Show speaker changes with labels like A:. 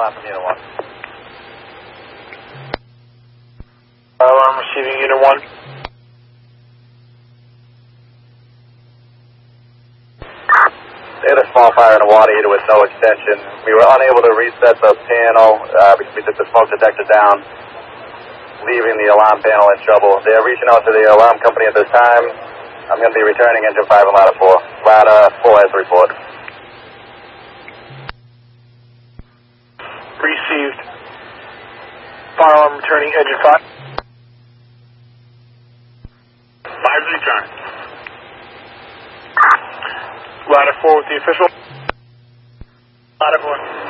A: alarm from Unit 1.
B: Fire alarm receiving Unit 1.
A: They had a small fire in a water heater with no extension. We were unable to reset the panel because we took the smoke detector down, leaving the alarm panel in trouble. They are reaching out to the alarm company at this time. I'm going to be returning engine 5 and ladder 4. Ladder 4 has the report.
B: Received. Fire alarm returning engine 5. 5's returned. Ladder 4 with the official. Ladder 4.